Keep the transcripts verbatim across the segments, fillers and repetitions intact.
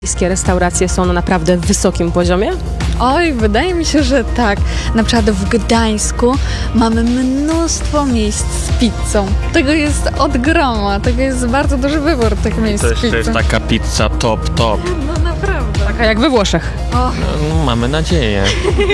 Wszystkie restauracje są na naprawdę wysokim poziomie? Oj, wydaje mi się, że tak. Na przykład w Gdańsku mamy mnóstwo miejsc z pizzą. Tego jest od groma, tego jest bardzo duży wybór tych miejsc To z jeszcze pizzą. jest taka pizza top, top. No naprawdę. Taka jak we Włoszech. O, No, mamy nadzieję.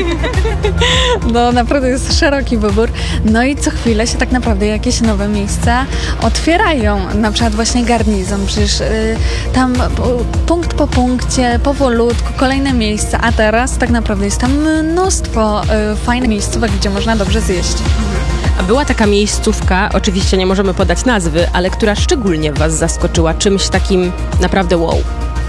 no naprawdę jest szeroki wybór. No i co chwilę się tak naprawdę jakieś nowe miejsca otwierają. Na przykład właśnie Garnizon. Przecież y, tam po, punkt po punkcie, powolutku, kolejne miejsca. A teraz tak naprawdę jest tam mnóstwo y, fajnych miejscówek, gdzie można dobrze zjeść. A była taka miejscówka, oczywiście nie możemy podać nazwy, ale która szczególnie was zaskoczyła czymś takim naprawdę wow.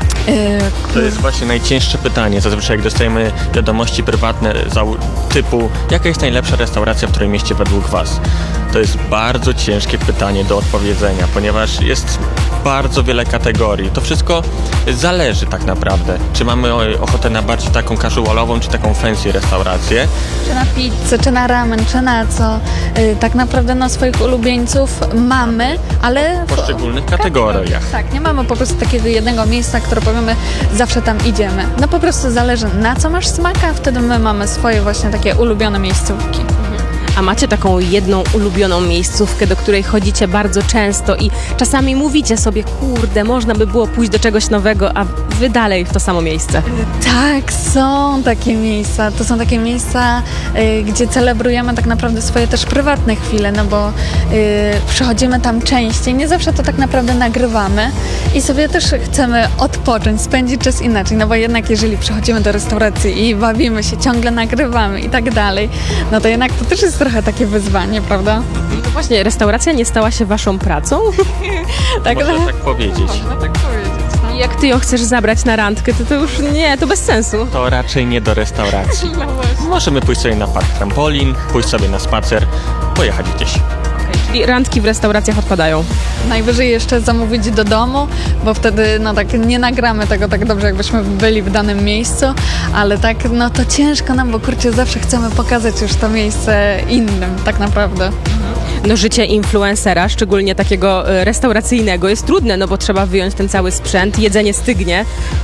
Y, To jest właśnie najcięższe pytanie. Zazwyczaj jak dostajemy wiadomości prywatne zau- typu jaka jest najlepsza restauracja w którym mieście według was? To jest bardzo ciężkie pytanie do odpowiedzenia, ponieważ jest bardzo wiele kategorii. To wszystko zależy tak naprawdę. Czy mamy o- ochotę na bardziej taką casualową, czy taką fancy restaurację? Czy na pizzę, czy na ramen, czy na co. Y, tak naprawdę no, swoich ulubieńców mamy, ale... W poszczególnych kategoriach. Tak, nie mamy po prostu takiego jednego miejsca, które powiemy, zawsze tam idziemy. No po prostu zależy, na co masz smaka, wtedy my mamy swoje właśnie takie ulubione miejscówki. A macie taką jedną ulubioną miejscówkę, do której chodzicie bardzo często i czasami mówicie sobie, kurde, można by było pójść do czegoś nowego, a wy dalej w to samo miejsce. Tak, są takie miejsca. To są takie miejsca, y, gdzie celebrujemy tak naprawdę swoje też prywatne chwile, no bo y, przychodzimy tam częściej, nie zawsze to tak naprawdę nagrywamy i sobie też chcemy odpocząć, spędzić czas inaczej, no bo jednak jeżeli przychodzimy do restauracji i bawimy się, ciągle nagrywamy i tak dalej, no to jednak to też jest trochę takie wyzwanie, prawda? No właśnie, restauracja nie stała się waszą pracą? Tak, Można no, tak powiedzieć. można tak powiedzieć. No. I jak ty ją chcesz zabrać na randkę, to to już nie, to bez sensu. To raczej nie do restauracji. No właśnie. Możemy pójść sobie na park trampolin, pójść sobie na spacer, pojechać gdzieś. Czyli randki w restauracjach odpadają. Najwyżej jeszcze zamówić do domu, bo wtedy no tak nie nagramy tego tak dobrze, jakbyśmy byli w danym miejscu, ale tak no to ciężko nam, bo kurczę, zawsze chcemy pokazać już to miejsce innym tak naprawdę. No życie influencera, szczególnie takiego e, restauracyjnego, jest trudne, no bo trzeba wyjąć ten cały sprzęt, jedzenie stygnie.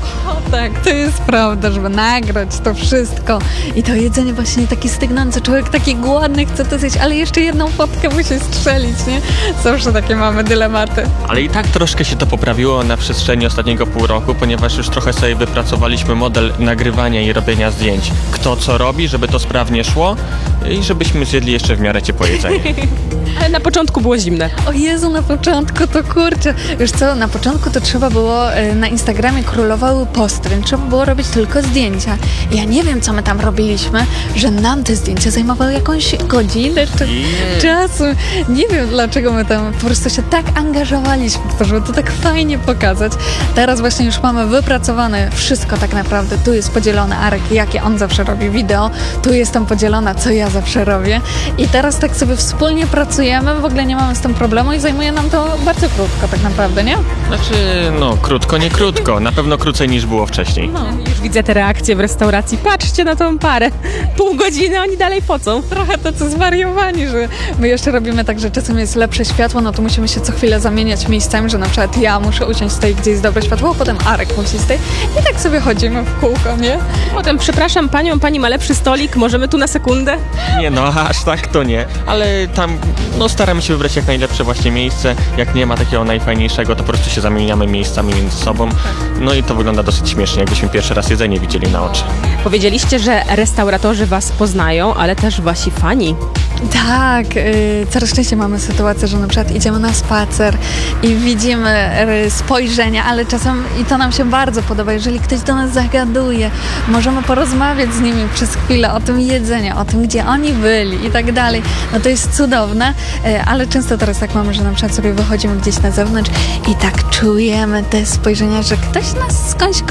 O tak, to jest prawda, żeby nagrać to wszystko i to jedzenie właśnie takie stygnące, człowiek taki głodny chce to zjeść, ale jeszcze jedną fotkę musi strzelić, nie? Zawsze takie mamy dylematy. Ale i tak troszkę się to poprawiło na przestrzeni ostatniego pół roku, ponieważ już trochę sobie wypracowaliśmy model nagrywania i robienia zdjęć. Kto co robi, żeby to sprawnie szło i żebyśmy zjedli jeszcze w miarę ciepłe jedzenie. Ale na początku było zimne. O Jezu, na początku to kurczę. Wiesz co, na początku to trzeba było, e, na Instagramie królowały posty, więc trzeba było robić tylko zdjęcia. I ja nie wiem, co my tam robiliśmy, że nam te zdjęcia zajmowały jakąś godzinę czy Nie. czasu. Nie wiem, dlaczego my tam po prostu się tak angażowaliśmy w to, żeby to tak fajnie pokazać. Teraz właśnie już mamy wypracowane wszystko tak naprawdę. Tu jest podzielony Arek, jakie on zawsze robi wideo. Tu jestem podzielona, co ja zawsze robię. I teraz tak sobie wspólnie pracujemy, w ogóle nie mamy z tym problemu i zajmuje nam to bardzo krótko tak naprawdę, nie? Znaczy, no krótko, nie krótko. Na pewno krócej niż było wcześniej. No. Już widzę te reakcje w restauracji. Patrzcie na tą parę. Pół godziny, oni dalej pocą. Trochę tacy zwariowani, że my jeszcze robimy tak, że czasem jest lepsze światło, no to musimy się co chwilę zamieniać miejscami, że na przykład ja muszę usiąść z tej, gdzie jest dobre światło, a potem Arek musi z tej i tak sobie chodzimy w kółko, nie? Potem, przepraszam panią, pani ma lepszy stolik, możemy tu na sekundę? Nie no, aż tak to nie. Ale tam, no staramy się wybrać jak najlepsze właśnie miejsce. Jak nie ma takiego najfajniejszego, to po prostu się zamieniamy miejscami między sobą. No i to wygląda dosyć śmiesznie, jakbyśmy pierwszy raz jedzenie widzieli na oczy. Powiedzieliście, że restauratorzy was poznają, ale też wasi fani. Tak, yy, coraz częściej mamy sytuację, że na przykład idziemy na spacer i widzimy yy, spojrzenia, ale czasem i to nam się bardzo podoba, jeżeli ktoś do nas zagaduje, możemy porozmawiać z nimi przez chwilę o tym jedzeniu, o tym, gdzie oni byli i tak dalej. No to jest cudowne, yy, ale często teraz tak mamy, że na przykład sobie wychodzimy gdzieś na zewnątrz i tak czujemy te spojrzenia, że ktoś nas skądś